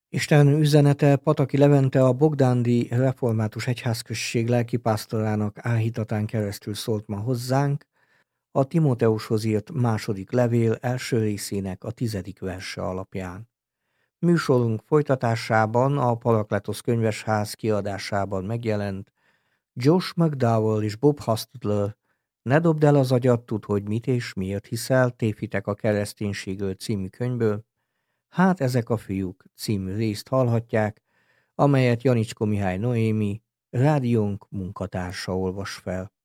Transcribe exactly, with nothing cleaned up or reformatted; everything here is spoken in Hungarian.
Isten üzenete Pataki Levente a Bogdándi Református Egyházközség lelkipásztorának áhítatán keresztül szólt ma hozzánk, a Timóteushoz írt második levél első részének a tizedik verse alapján. Műsorunk folytatásában a Parakletosz könyvesház kiadásában megjelent Josh McDowell és Bob Hostler Ne dobd el az agyat, tudd, hogy mit és miért hiszel, tévhitek a kereszténységről című könyvből, Hát ezek a fiúk című részt hallhatják, amelyet Janicskó Mihály Noémi, rádiónk munkatársa olvas fel.